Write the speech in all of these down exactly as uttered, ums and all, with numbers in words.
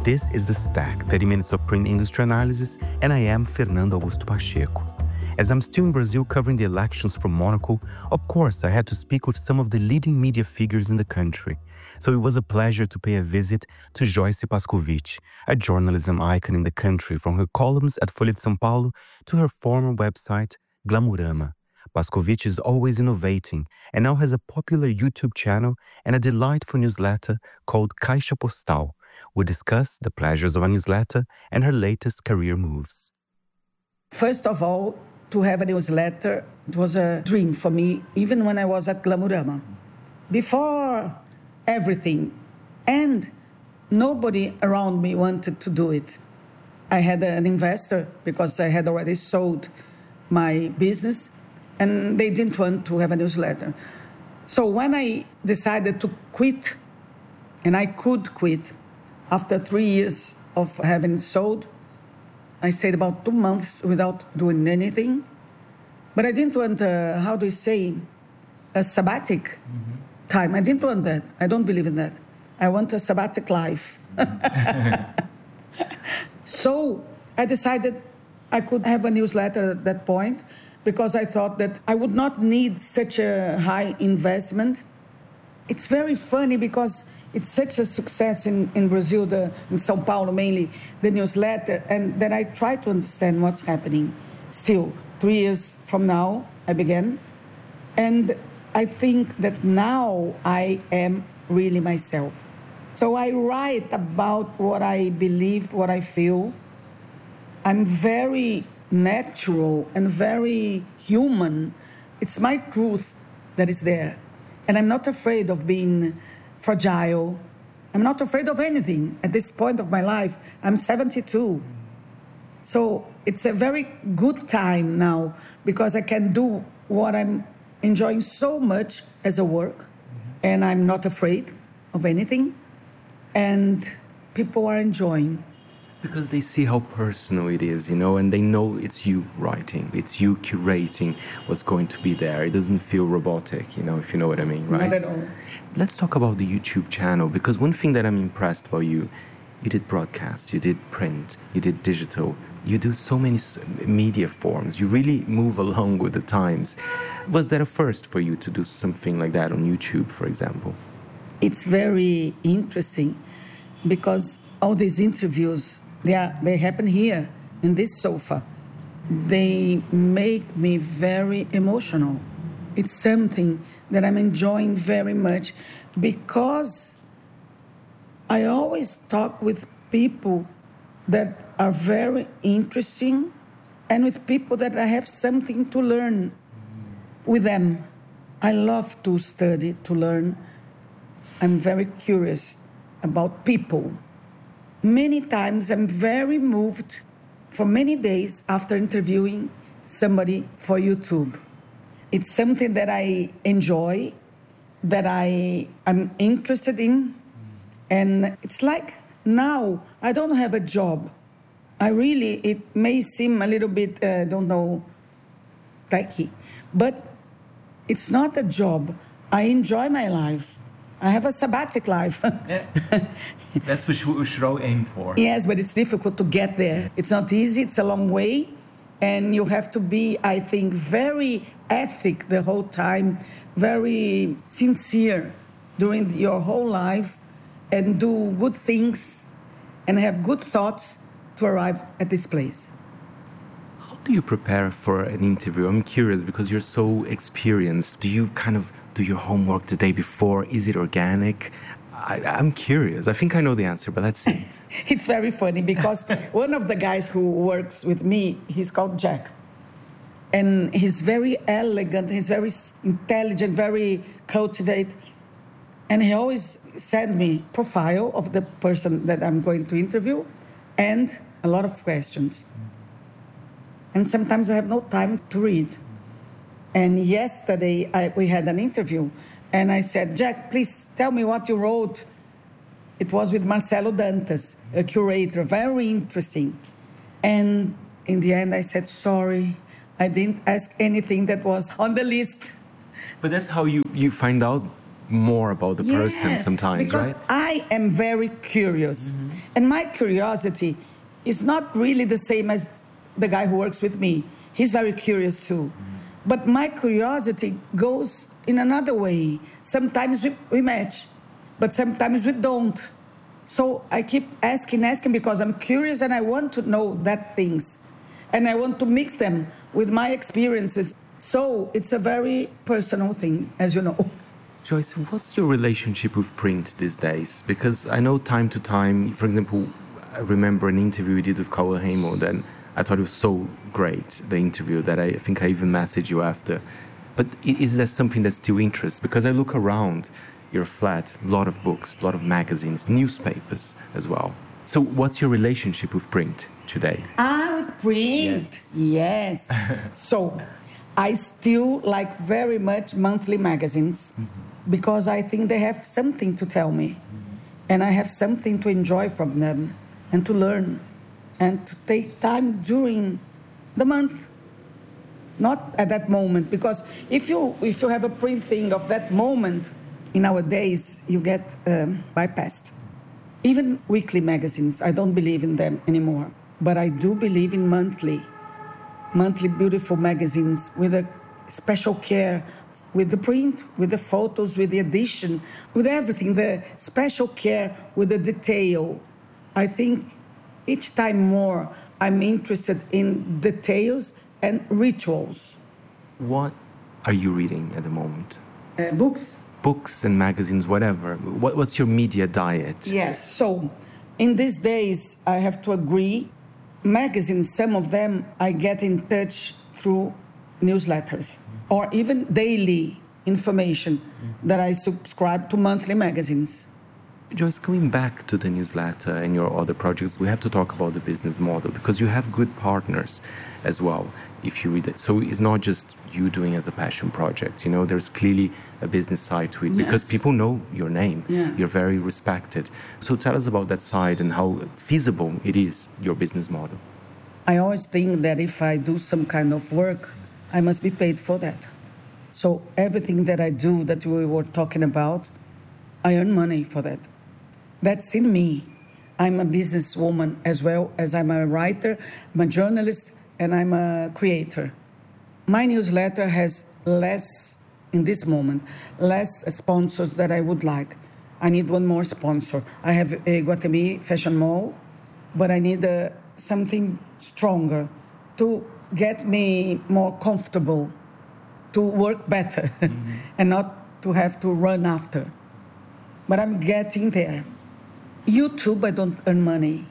This is The Stack, thirty minutes of print industry analysis, and I am Fernando Augusto Pacheco. As I'm still in Brazil covering the elections from Monaco, of course I had to speak with some of the leading media figures in the country. So it was a pleasure to pay a visit to Joyce Pascovitch, a journalism icon in the country, from her columns at Folha de São Paulo to her former website, Glamourama. Pascovitch is always innovating and now has a popular YouTube channel and a delightful newsletter called Caixa Postal. We discuss the pleasures of a newsletter and her latest career moves. First of all, to have a newsletter, it was a dream for me, even when I was at Glamourama. Before everything, and nobody around me wanted to do it. I had an investor because I had already sold my business, and they didn't want to have a newsletter. So when I decided to quit, and I could quit, after three years of having sold, I stayed about two months without doing anything. But I didn't want, uh, how do you say, a sabbatic mm-hmm. time. I didn't want that. I don't believe in that. I want a sabbatic life. So I decided I could have a newsletter at that point because I thought that I would not need such a high investment. It's very funny because it's such a success in, in Brazil, the, in São Paulo mainly, the newsletter, and then I try to understand what's happening. Still, three years from now, I began. And I think that now I am really myself. So I write about what I believe, what I feel. I'm very natural and very human. It's my truth that is there. And I'm not afraid of being fragile. I'm not afraid of anything. At this point of my life, I'm seventy-two. So it's a very good time now because I can do what I'm enjoying so much as a work. Mm-hmm. And I'm not afraid of anything. And people are enjoying. Because they see how personal it is, you know, and they know it's you writing, it's you curating what's going to be there. It doesn't feel robotic, you know, if you know what I mean, right? Not at all. Let's talk about the YouTube channel, because one thing that I'm impressed about you, you did broadcast, you did print, you did digital, you do so many media forms. You really move along with the times. Was that a first for you to do something like that on YouTube, for example? It's very interesting because all these interviews, They are, they happen here, in this sofa. They make me very emotional. It's something that I'm enjoying very much because I always talk with people that are very interesting and with people that I have something to learn with them. I love to study, to learn. I'm very curious about people. Many times I'm very moved for many days after interviewing somebody for YouTube. It's something that I enjoy, that I am interested in. And it's like now I don't have a job. I really, it may seem a little bit, I uh, don't know, tacky, but it's not a job. I enjoy my life. I have a sabbatic life. That's what we should all aim for. Yes, but it's difficult to get there. It's not easy. It's a long way. And you have to be, I think, very ethic the whole time, very sincere during your whole life, and do good things and have good thoughts to arrive at this place. How do you prepare for an interview? I'm curious because you're so experienced. Do you kind of do your homework the day before? Is it organic? I, I'm curious. I think I know the answer, but let's see. It's very funny because one of the guys who works with me, he's called Jack. And he's very elegant, he's very intelligent, very cultivated. And he always send me profile of the person that I'm going to interview and a lot of questions. And sometimes I have no time to read. And yesterday I, we had an interview. And I said, Jack, please tell me what you wrote. It was with Marcelo Dantas, a curator, very interesting. And in the end, I said, sorry, I didn't ask anything that was on the list. But that's how you, you find out more about the person Yes, sometimes, because right? I am very curious. Mm-hmm. And my curiosity is not really the same as the guy who works with me. He's very curious too. Mm-hmm. But my curiosity goes in another way. Sometimes we, we match, but sometimes we don't. So I keep asking, asking because I'm curious and I want to know that things. And I want to mix them with my experiences. So it's a very personal thing, as you know. Joyce, what's your relationship with print these days? Because I know time to time, for example, I remember an interview we did with Cauã Raymond, and I thought it was so great, the interview, that I think I even messaged you after. But is there something that still interests? Because I look around your flat, a lot of books, a lot of magazines, newspapers as well. So what's your relationship with print today? Ah, with print. Yes. yes. So I still like very much monthly magazines mm-hmm. because I think they have something to tell me. Mm-hmm. And I have something to enjoy from them and to learn and to take time during the month. Not at that moment, because if you if you have a print thing of that moment, in our days, you get um, bypassed. Even weekly magazines, I don't believe in them anymore. But I do believe in monthly, monthly beautiful magazines with a special care, with the print, with the photos, with the edition, with everything, the special care with the detail. I think each time more I'm interested in details and rituals. What are you reading at the moment? Uh, books. Books and magazines, whatever. What, what's your media diet? Yes, so in these days, I have to agree, magazines, some of them I get in touch through newsletters or even daily information mm-hmm. that I subscribe to monthly magazines. Joyce, coming back to the newsletter and your other projects, we have to talk about the business model because you have good partners as well, if you read it. So it's not just you doing as a passion project. You know, there's clearly a business side to it yes. because people know your name. Yeah. You're very respected. So tell us about that side and how feasible it is, your business model. I always think that if I do some kind of work, I must be paid for that. So everything that I do that we were talking about, I earn money for that. That's in me. I'm a businesswoman as well as I'm a writer, I'm a journalist, and I'm a creator. My newsletter has less, in this moment, less sponsors that I would like. I need one more sponsor. I have a Iguatemi Fashion Mall, but I need uh, something stronger to get me more comfortable, to work better, mm-hmm. and not to have to run after. But I'm getting there. YouTube, I don't earn money.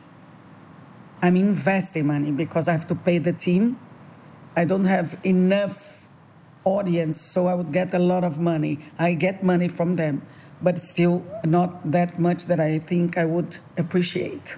I'm investing money because I have to pay the team. I don't have enough audience, so I would get a lot of money. I get money from them, but still not that much that I think I would appreciate.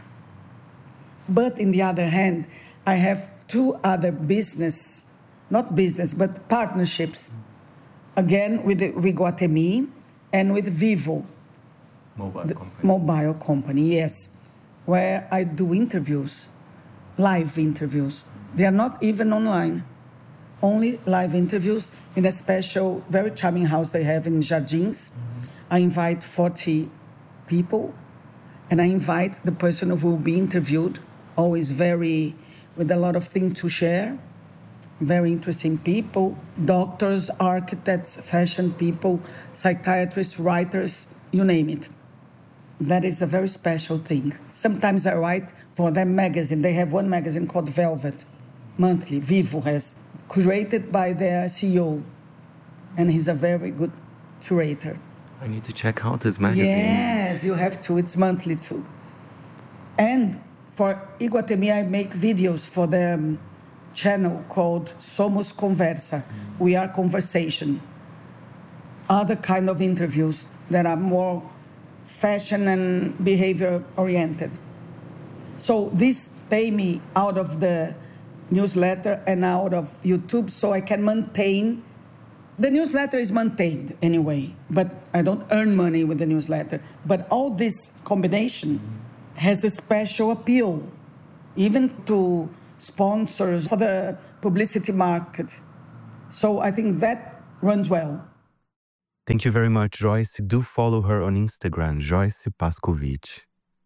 But on the other hand, I have two other business, not business, but partnerships. Again, with, with Iguatemi and with Vivo. Mobile the company. Mobile company, yes, where I do interviews, live interviews. They are not even online, only live interviews in a special, very charming house they have in Jardins. Mm-hmm. I invite forty people, and I invite the person who will be interviewed, always very, with a lot of things to share, very interesting people, doctors, architects, fashion people, psychiatrists, writers, you name it. That is a very special thing. Sometimes I write for their magazine. They have one magazine called Velvet, monthly. Vivo has, curated by their C E O. And he's a very good curator. I need to check out this magazine. Yes, you have to. It's monthly too. And for Iguatemi, I make videos for the channel called Somos Conversa. Mm. We are conversation. Other kind of interviews that are more fashion and behavior oriented. So this pay me out of the newsletter and out of YouTube so I can maintain. The newsletter is maintained anyway, but I don't earn money with the newsletter. But all this combination has a special appeal, even to sponsors for the publicity market. So I think that runs well. Thank you very much, Joyce. Do follow her on Instagram, Joyce Pascovitch.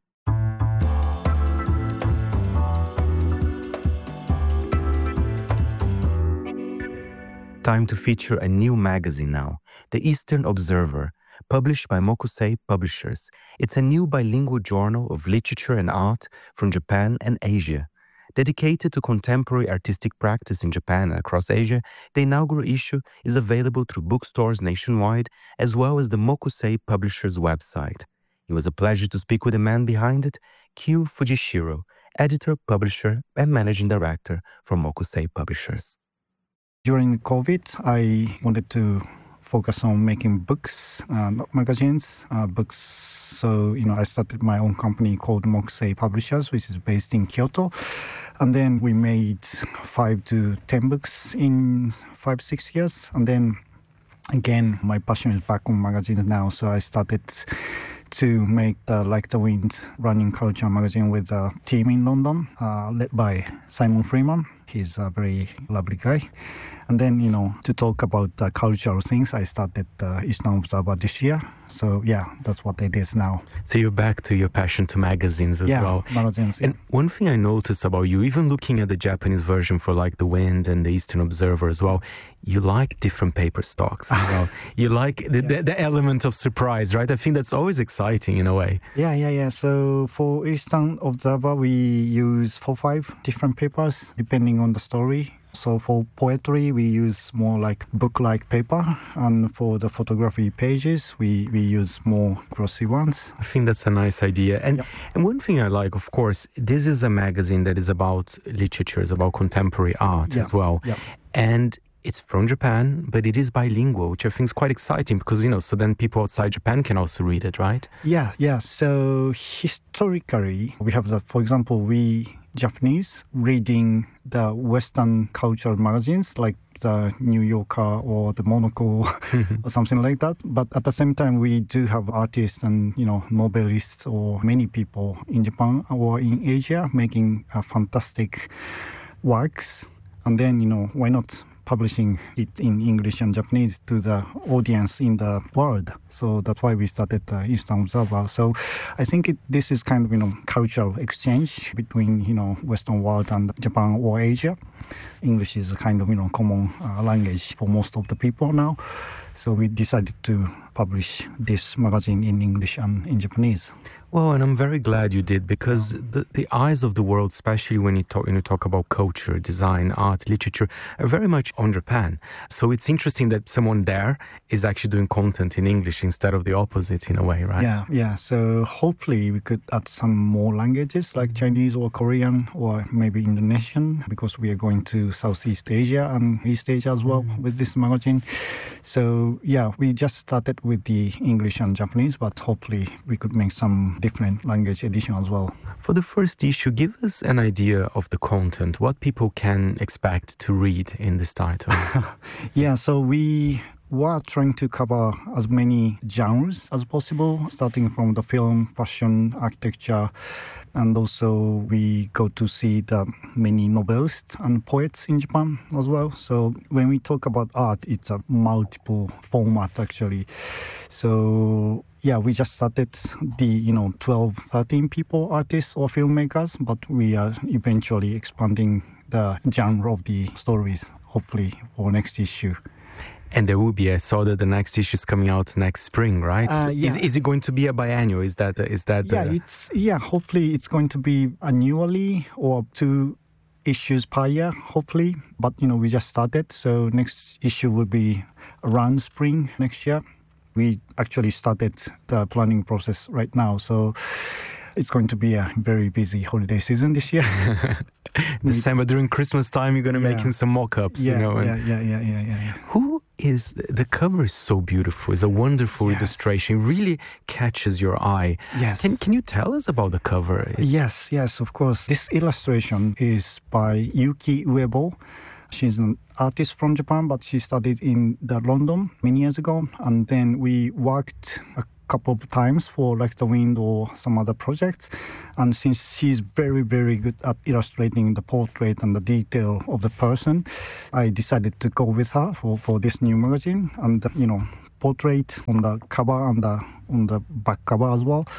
Time to feature a new magazine now, The Eastern Observer, published by Mokusei Publishers. It's a new bilingual journal of literature and art from Japan and Asia. Dedicated to contemporary artistic practice in Japan and across Asia, the inaugural issue is available through bookstores nationwide, as well as the Mokusei Publishers website. It was a pleasure to speak with the man behind it, Kyu Fujishiro, editor, publisher, and managing director for Mokusei Publishers. During COVID, I wanted to focus on making books, uh, not magazines, uh, books. So, you know, I started my own company called Mokusei Publishers, which is based in Kyoto. And then we made five to ten books in five, six years. And then again, my passion is back on magazines now. So I started to make the Like the Wind running culture magazine with a team in London, uh, led by Simon Freeman. He's a very lovely guy. And then, you know, to talk about uh, cultural things, I started uh, Eastern Observer this year. So, yeah, that's what it is now. So you're back to your passion to magazines as yeah, well. magazines. Yeah. And one thing I noticed about you, even looking at the Japanese version for Like the Wind and the Eastern Observer as well, you like different paper stocks. You know? You like the, yeah. the, the element of surprise, right? I think that's always exciting in a way. Yeah, yeah, yeah. So for Eastern Observer, we use four, five different papers depending on the story. So for poetry, we use more like book-like paper. And for the photography pages, we, we use more glossy ones. I think that's a nice idea. And, yep. and one thing I like, of course, this is a magazine that is about literature, it's about contemporary art yep. as well. Yep. And it's from Japan, but it is bilingual, which I think is quite exciting because, you know, so then people outside Japan can also read it, right? Yeah, yeah. So historically, we have the, for example, we Japanese reading the Western cultural magazines like the New Yorker or the Monocle or something like that. But at the same time, we do have artists and, you know, novelists or many people in Japan or in Asia making uh, fantastic works. And then, you know, why not publishing it in English and Japanese to the audience in the world. So that's why we started the Eastern Observer. So I think it, this is kind of, you know, cultural exchange between, you know, Western world and Japan or Asia. English is a kind of, you know, common uh, language for most of the people now. So we decided to publish this magazine in English and in Japanese. Well, and I'm very glad you did because the, the eyes of the world, especially when you talk when you talk about culture, design, art, literature, are very much on Japan. So it's interesting that someone there is actually doing content in English instead of the opposite in a way, right? Yeah, yeah. So hopefully we could add some more languages like Chinese or Korean or maybe Indonesian because we are going to Southeast Asia and East Asia as well mm. with this magazine. So yeah, we just started with the English and Japanese, but hopefully we could make some different language edition as well. For the first issue, give us an idea of the content, what people can expect to read in this title. Yeah, so we were trying to cover as many genres as possible, starting from the film, fashion, architecture, and also we go to see the many novelists and poets in Japan as well. So when we talk about art, it's a multiple format actually. So yeah, we just started the, you know, twelve, thirteen people, artists or filmmakers, but we are eventually expanding the genre of the stories, hopefully, for next issue. And there will be, I saw that the next issue is coming out next spring, right? Uh, yeah. Is, is it going to be a biannual? Is that, is that? Yeah, the... it's, yeah, hopefully it's going to be annually or two issues per year, hopefully. But, you know, we just started. So next issue will be around spring next year. We actually started the planning process right now. So it's going to be a very busy holiday season this year. December, during Christmas time, you're going to yeah. make some mock-ups, yeah, you know. And yeah, yeah, yeah, yeah, yeah, yeah. Who is, the cover is so beautiful. It's a wonderful yes. illustration. It really catches your eye. Yes. Can, can you tell us about the cover? Yes, yes, of course. This illustration is by Yuki Uebo. She's an artist from Japan, but she studied in the London many years ago. And then we worked a couple of times for Like the Wind or some other projects. And since she's very, very good at illustrating the portrait and the detail of the person, I decided to go with her for, for this new magazine. And, you know, portrait on the cover and the, on the back cover as well.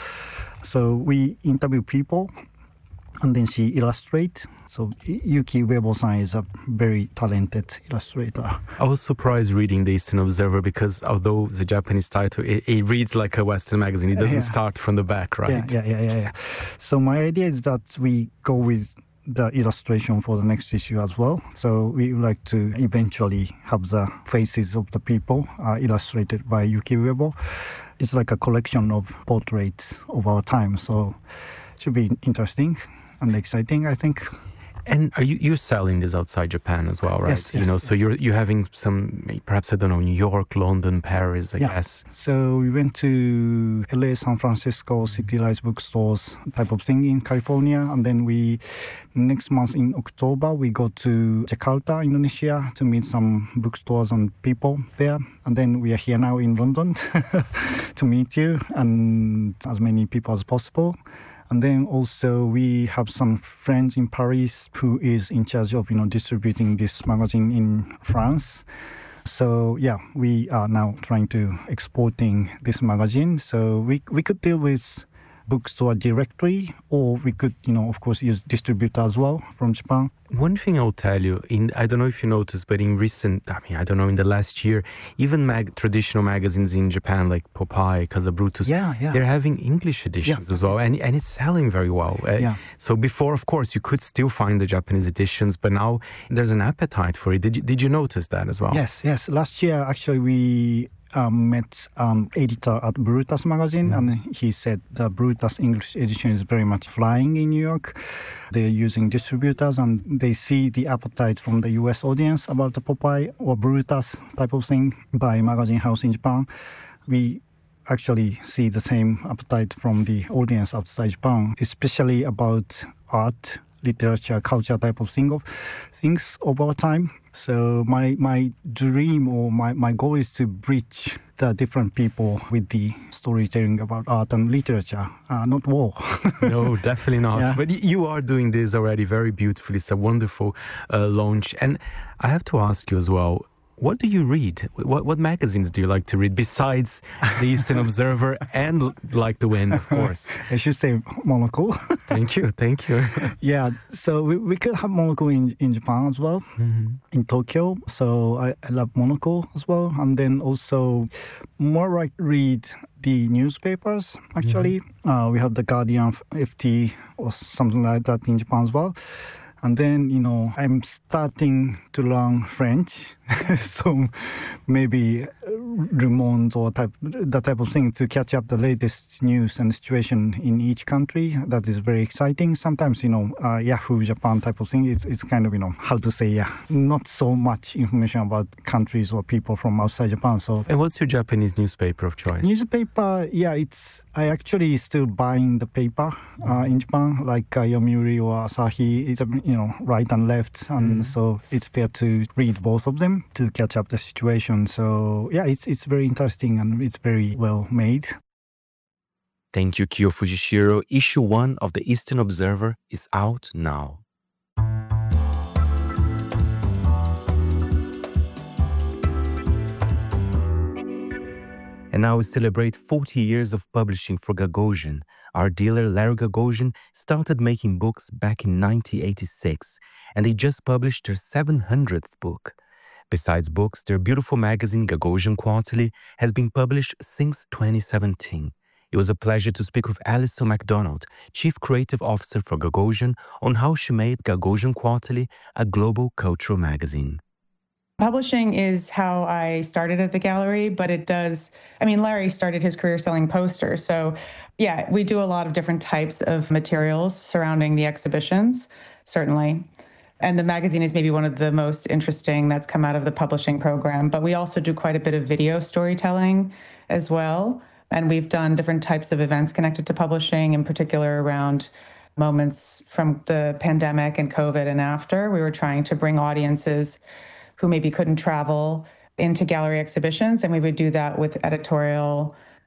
So we interview people and then she illustrates. So Yuki Uebo-san is a very talented illustrator. I was surprised reading the Eastern Observer because although the Japanese title, it, it reads like a Western magazine. It doesn't yeah. start from the back, right? Yeah, yeah, yeah, yeah, yeah. So my idea is that we go with the illustration for the next issue as well. So we would like to eventually have the faces of the people uh, illustrated by Yuki Uebo. It's like a collection of portraits of our time. So it should be interesting and exciting, I think. And are you you're selling this outside Japan as well, right? Yes, yes, you know, yes. So you're you're having some, perhaps I don't know, New York, London, Paris, I yeah. guess. So we went to L A, San Francisco, City Lights bookstores type of thing in California, and then we next month in October we go to Jakarta, Indonesia, to meet some bookstores and people there, and then we are here now in London to meet you and as many people as possible. And then also we have some friends in Paris who is in charge of, you know, distributing this magazine in France. So yeah, we are now trying to exporting this magazine. So we we could deal with bookstore directly, or we could, you know, of course, use distributor as well from Japan. One thing I'll tell you, in I don't know if you noticed, but in recent, I mean, I don't know, in the last year, even mag- traditional magazines in Japan like Popeye, Casa Brutus, yeah, yeah. they're having English editions yeah. as well, and and it's selling very well. Uh, yeah. So before, of course, you could still find the Japanese editions, but now there's an appetite for it. Did you, did you notice that as well? Yes, yes. Last year, actually, we Um, met um, editor at Brutus magazine, mm. and he said the Brutus English edition is very much flying in New York. They're using distributors and they see the appetite from the U S audience about the Popeye or Brutus type of thing by Magazine House in Japan. We actually see the same appetite from the audience outside Japan, especially about art, literature, culture type of thing of things of our time. So my my dream or my, my goal is to bridge the different people with the storytelling about art and literature, uh, not war. No, definitely not. Yeah. But you are doing this already very beautifully. It's a wonderful uh, launch. And I have to ask you as well, what do you read? What what magazines do you like to read besides the Eastern Observer and Like the Wind, of course? I should say Monocle. Thank you, thank you. Yeah, so we, we could have Monocle in, in Japan as well, mm-hmm. in Tokyo. So I, I love Monocle as well. And then also more like read the newspapers, actually. Mm-hmm. Uh, we have The Guardian, F T, or something like that in Japan as well. And then, you know, I'm starting to learn French, so maybe Le Monde or type, that type of thing to catch up the latest news and situation in each country. That is very exciting. Sometimes, you know, uh, Yahoo Japan type of thing, it's, it's kind of, you know, how to say, yeah, not so much information about countries or people from outside Japan. So, and what's your Japanese newspaper of choice? Newspaper, yeah, it's, I actually still buying the paper uh, in Japan, like uh, Yomiuri or Asahi. It's, you know, right and left. And mm. so it's fair to read both of them to catch up the situation. So, yeah, it's it's very interesting and it's very well made. Thank you, Kyo Fujishiro. Issue one of the Eastern Observer is out now. And now we celebrate forty years of publishing for Gagosian. Our dealer, Larry Gagosian, started making books back in nineteen eighty-six, and they just published their seven hundredth book. Besides books, their beautiful magazine, Gagosian Quarterly, has been published since twenty seventeen. It was a pleasure to speak with Alison MacDonald, Chief Creative Officer for Gagosian, on how she made Gagosian Quarterly a global cultural magazine. Publishing is how I started at the gallery, but it does, I mean, Larry started his career selling posters. So yeah, we do a lot of different types of materials surrounding the exhibitions, certainly. And the magazine is maybe one of the most interesting that's come out of the publishing program. But we also do quite a bit of video storytelling as well. And we've done different types of events connected to publishing, in particular around moments from the pandemic and COVID and after. We were trying to bring audiences who maybe couldn't travel into gallery exhibitions. And we would do that with editorial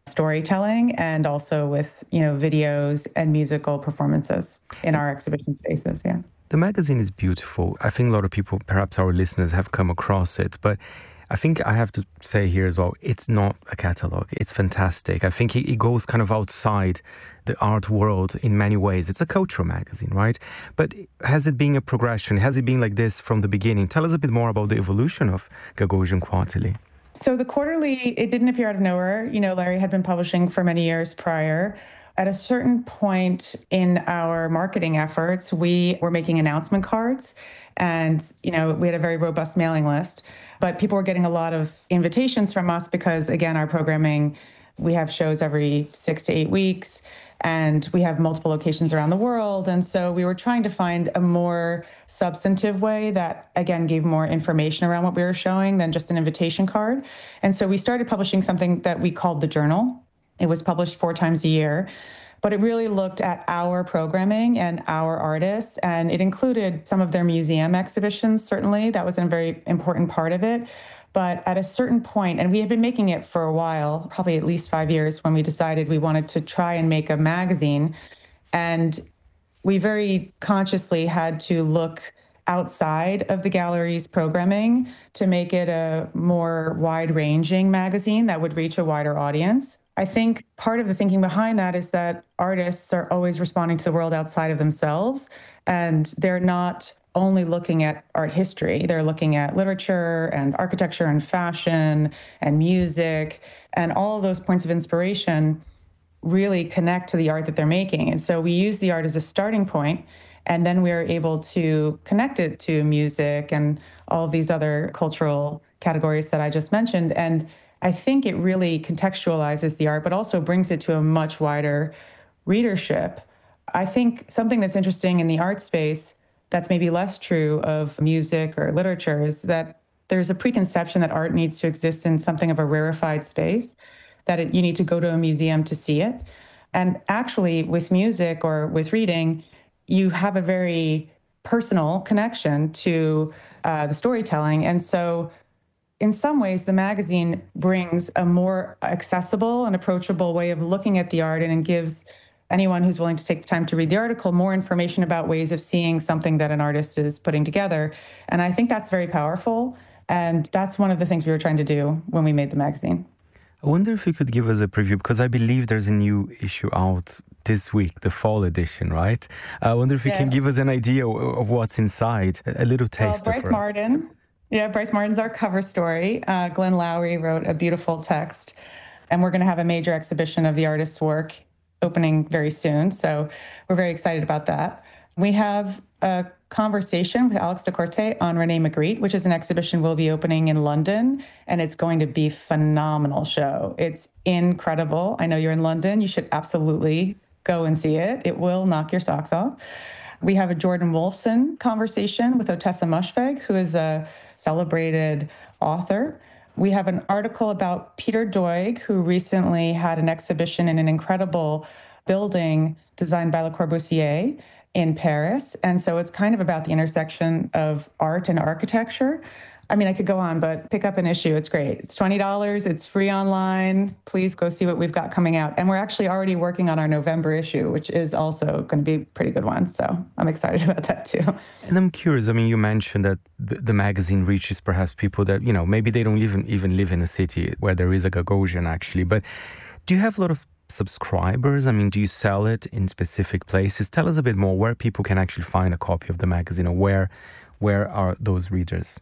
storytelling and also with, you know, videos and musical performances in our exhibition spaces. Yeah. The magazine is beautiful. I think a lot of people, perhaps our listeners, have come across it, but I think I have to say here as well, it's not a catalog. It's fantastic. I think it, it goes kind of outside the art world in many ways. It's a cultural magazine, right? But has it been a progression? Has it been like this from the beginning? Tell us a bit more about the evolution of Gagosian Quarterly. So the quarterly, it didn't appear out of nowhere. You know, Larry had been publishing for many years prior. At a certain point in our marketing efforts, we were making announcement cards and, you know, we had a very robust mailing list, but people were getting a lot of invitations from us because, again, our programming, we have shows every six to eight weeks and we have multiple locations around the world. And so we were trying to find a more substantive way that, again, gave more information around what we were showing than just an invitation card. And so we started publishing something that we called the Journal. It was published four times a year, but it really looked at our programming and our artists, and it included some of their museum exhibitions, certainly. That was a very important part of it. But at a certain point, and we had been making it for a while, probably at least five years, when we decided we wanted to try and make a magazine. And we very consciously had to look outside of the gallery's programming to make it a more wide-ranging magazine that would reach a wider audience. I think part of the thinking behind that is that artists are always responding to the world outside of themselves, and they're not only looking at art history. They're looking at literature and architecture and fashion and music, and all of those points of inspiration really connect to the art that they're making. And so we use the art as a starting point, and then we're able to connect it to music and all of these other cultural categories that I just mentioned. And I think it really contextualizes the art, but also brings it to a much wider readership. I think something that's interesting in the art space that's maybe less true of music or literature is that there's a preconception that art needs to exist in something of a rarefied space, that it, you need to go to a museum to see it. And actually, with music or with reading, you have a very personal connection to uh, the storytelling. And so in some ways, the magazine brings a more accessible and approachable way of looking at the art, and it gives anyone who's willing to take the time to read the article more information about ways of seeing something that an artist is putting together. And I think that's very powerful. And that's one of the things we were trying to do when we made the magazine. I wonder if you could give us a preview, because I believe there's a new issue out this week, the fall edition, right? I wonder if you yes. can give us an idea of what's inside, a little taste well, Bryce of Martin. Yeah, Bryce Martin's our cover story. Uh, Glenn Lowry wrote a beautiful text, and we're going to have a major exhibition of the artist's work opening very soon. So we're very excited about that. We have a conversation with Alex de Corte on René Magritte, which is an exhibition we'll be opening in London, and it's going to be a phenomenal show. It's incredible. I know you're in London. You should absolutely go and see it. It will knock your socks off. We have a Jordan Wolfson conversation with Otessa Moshfegh, who is a celebrated author. We have an article about Peter Doig, who recently had an exhibition in an incredible building designed by Le Corbusier in Paris. And so it's kind of about the intersection of art and architecture. I mean, I could go on, but pick up an issue. It's great. It's twenty dollars. It's free online. Please go see what we've got coming out. And we're actually already working on our November issue, which is also going to be a pretty good one. So I'm excited about that too. And I'm curious, I mean, you mentioned that the, the magazine reaches perhaps people that, you know, maybe they don't even, even live in a city where there is a Gagosian actually. But do you have a lot of subscribers? I mean, do you sell it in specific places? Tell us a bit more where people can actually find a copy of the magazine, or where, where are those readers?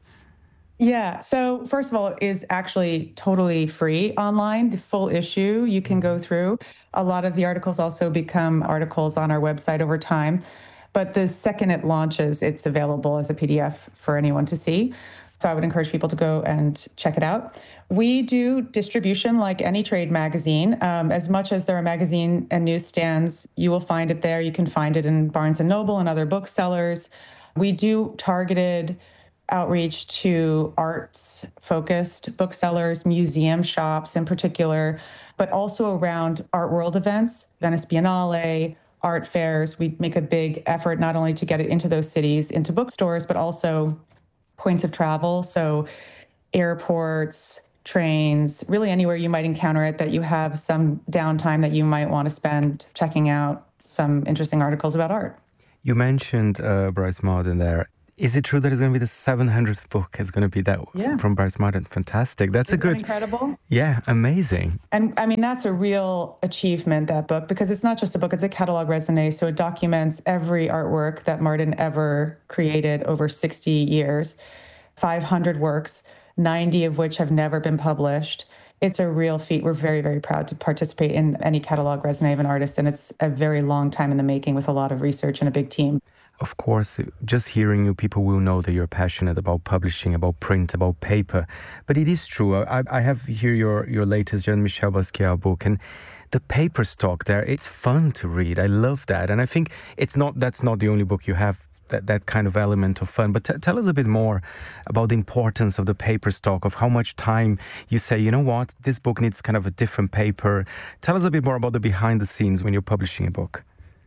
Yeah. So first of all, it is actually totally free online. The full issue you can go through. A lot of the articles also become articles on our website over time. But the second it launches, it's available as a P D F for anyone to see. So I would encourage people to go and check it out. We do distribution like any trade magazine. Um, as much as there are magazine and newsstands, you will find it there. You can find it in Barnes and Noble and other booksellers. We do targeted outreach to arts-focused booksellers, museum shops in particular, but also around art world events, Venice Biennale, art fairs. We make a big effort not only to get it into those cities, into bookstores, but also points of travel. So airports, trains, really anywhere you might encounter it, that you have some downtime that you might want to spend checking out some interesting articles about art. You mentioned uh, Bryce Marden there. Is it true that it's going to be the seven hundredth book? It's going to be that yeah. from Bryce Marden. Fantastic. That's Isn't a good... that incredible? Yeah, amazing. And I mean, that's a real achievement, that book, because it's not just a book, it's a catalog raisonné. So it documents every artwork that Marden ever created over sixty years, five hundred works, ninety of which have never been published. It's a real feat. We're very, very proud to participate in any catalog raisonné of an artist, and it's a very long time in the making with a lot of research and a big team. Of course, just hearing you, people will know that you're passionate about publishing, about print, about paper. But it is true. I, I have here your, your latest Jean-Michel Basquiat book, and the paper stock there, it's fun to read. I love that. And I think it's not that's not the only book you have that, that kind of element of fun. But t- tell us a bit more about the importance of the paper stock, of how much time you say, you know what, this book needs kind of a different paper. Tell us a bit more about the behind the scenes when you're publishing a book.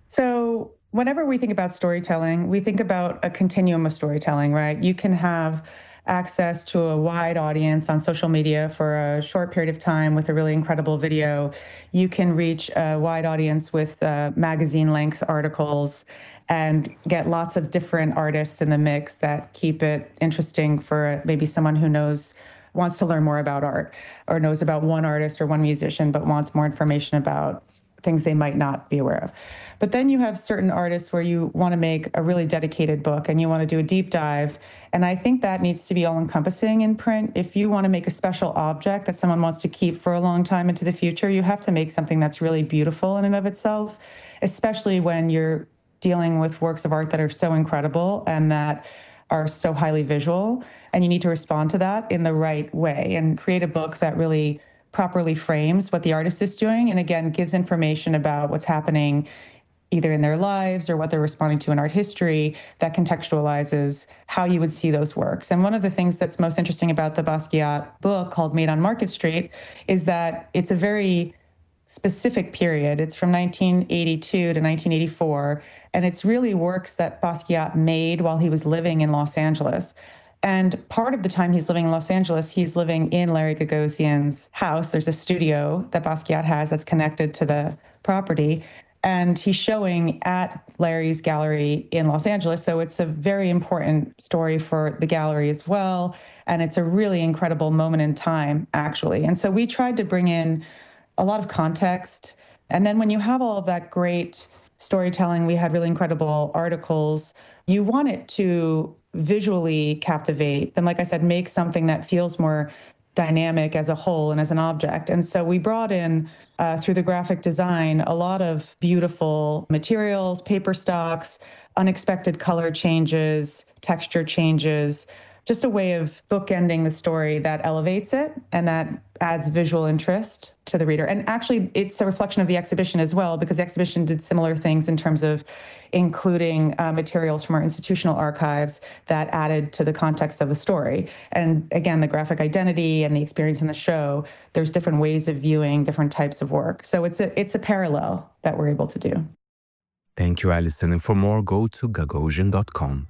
So whenever we think about storytelling, we think about a continuum of storytelling, right? You can have access to a wide audience on social media for a short period of time with a really incredible video. You can reach a wide audience with uh, magazine-length articles and get lots of different artists in the mix that keep it interesting for maybe someone who knows, wants to learn more about art, or knows about one artist or one musician, but wants more information about things they might not be aware of. But then you have certain artists where you want to make a really dedicated book and you want to do a deep dive. And I think that needs to be all-encompassing in print. If you want to make a special object that someone wants to keep for a long time into the future, you have to make something that's really beautiful in and of itself, especially when you're dealing with works of art that are so incredible and that are so highly visual. And you need to respond to that in the right way and create a book that really properly frames what the artist is doing, and again, gives information about what's happening either in their lives or what they're responding to in art history that contextualizes how you would see those works. And one of the things that's most interesting about the Basquiat book, called Made on Market Street, is that it's a very specific period. It's from nineteen eighty-two to nineteen eighty-four, and it's really works that Basquiat made while he was living in Los Angeles. And part of the time he's living in Los Angeles, he's living in Larry Gagosian's house. There's a studio that Basquiat has that's connected to the property. And he's showing at Larry's gallery in Los Angeles. So it's a very important story for the gallery as well. And it's a really incredible moment in time, actually. And so we tried to bring in a lot of context. And then when you have all of that great storytelling, we had really incredible articles. You want it to visually captivate, then, like I said, make something that feels more dynamic as a whole and as an object. And so we brought in, uh, through the graphic design, a lot of beautiful materials, paper stocks, unexpected color changes, texture changes, just a way of bookending the story that elevates it and that adds visual interest to the reader. And actually, it's a reflection of the exhibition as well, because the exhibition did similar things in terms of including uh, materials from our institutional archives that added to the context of the story. And again, the graphic identity and the experience in the show, there's different ways of viewing different types of work. So it's a, it's a parallel that we're able to do. Thank you, Alison. And for more, go to gagosian dot com.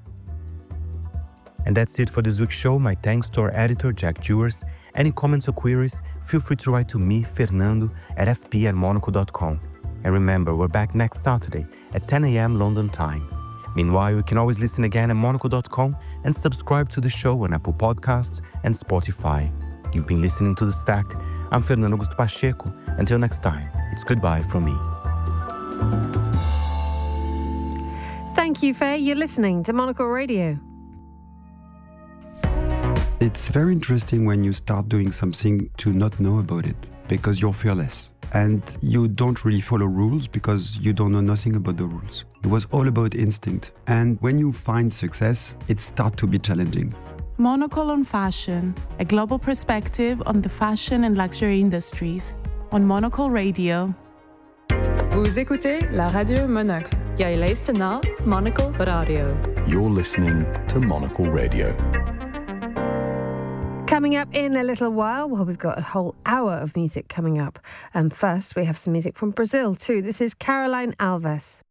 And that's it for this week's show. My thanks to our editor, Jack Dewars. Any comments or queries, feel free to write to me, Fernando, at f p at monaco dot com. And remember, we're back next Saturday at ten a.m. London time. Meanwhile, you can always listen again at monaco dot com and subscribe to the show on Apple Podcasts and Spotify. You've been listening to The Stack. I'm Fernando Augusto Pacheco. Until next time, it's goodbye from me. Thank you, Faye. You're listening to Monaco Radio. It's very interesting when you start doing something to not know about it, because you're fearless. And you don't really follow rules because you don't know nothing about the rules. It was all about instinct. And when you find success, it starts to be challenging. Monocle on Fashion, a global perspective on the fashion and luxury industries, on Monocle Radio. Vous écoutez la radio Monocle. Jy luister na Monocle Radio. You're listening to Monocle Radio. Coming up in a little while, well, we've got a whole hour of music coming up. And um, first, we have some music from Brazil, too. This is Caroline Alves.